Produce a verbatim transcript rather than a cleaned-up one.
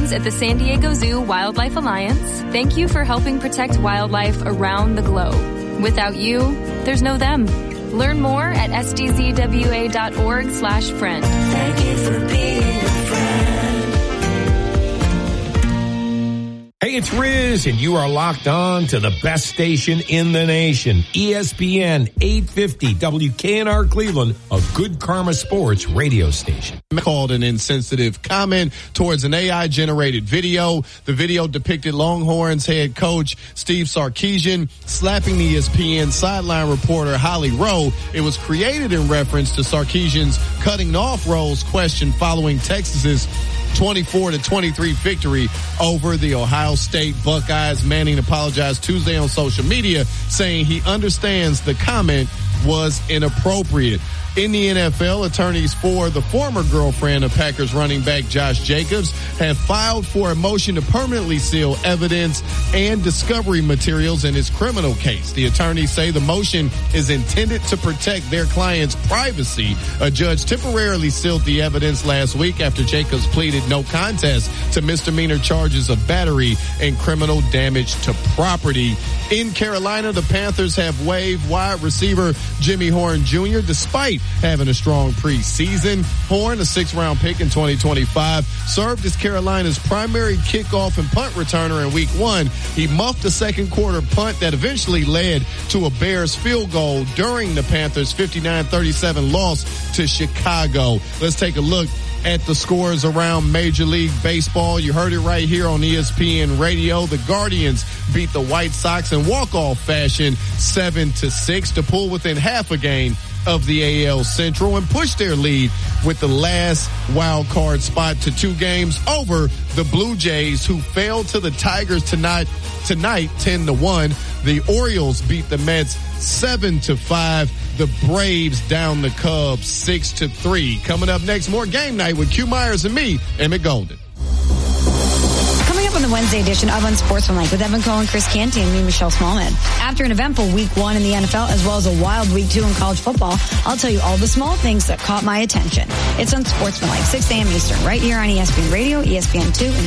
friends at the San Diego Zoo Wildlife Alliance, thank you for helping protect wildlife around the globe. Without you, there's no them. Learn more at s d z w a dot org slash friend. Thank you for being a friend. Hey, it's Riz, and you are locked on to the best station in the nation, E S P N eight fifty W K N R Cleveland, a Good Karma Sports radio station. Called an insensitive comment towards an A I-generated video. The video depicted Longhorns head coach Steve Sarkisian slapping the E S P N sideline reporter Holly Rowe. It was created in reference to Sarkisian's cutting off Rowe's question following Texas's twenty-four to twenty-three victory over the Ohio State Buckeyes. Manning apologized Tuesday on social media, saying he understands the comment was inappropriate. In the N F L, attorneys for the former girlfriend of Packers running back Josh Jacobs have filed for a motion to permanently seal evidence and discovery materials in his criminal case. The attorneys say the motion is intended to protect their client's privacy. A judge temporarily sealed the evidence last week after Jacobs pleaded no contest to misdemeanor charges of battery and criminal damage to property. In Carolina, the Panthers have waived wide receiver Jimmy Horn Junior despite having a strong preseason. Horn, a sixth-round pick in twenty twenty-five, served as Carolina's primary kickoff and punt returner in week one. He muffed a second-quarter punt that eventually led to a Bears field goal during the Panthers' fifty-nine thirty-seven loss to Chicago. Let's take a look at the scores around Major League Baseball. You heard it right here on E S P N Radio. The Guardians beat the White Sox in walk-off fashion seven to six to pull within half a game of the A L Central and push their lead with the last wild card spot to two games over the Blue Jays, who fell to the Tigers tonight, tonight ten to one. The Orioles beat the Mets seven to five. The Braves down the Cubs six to three. Coming up next, more Game Night with Q Myers and me, Emmett Golden. Coming up on the Wednesday edition of Unsportsmanlike with Evan Cohen, Chris Canty, and me, Michelle Smallman. After an eventful week one in the N F L, as well as a wild week two in college football, I'll tell you all the small things that caught my attention. It's Unsportsmanlike, six a.m. Eastern, right here on E S P N Radio, E S P N two, and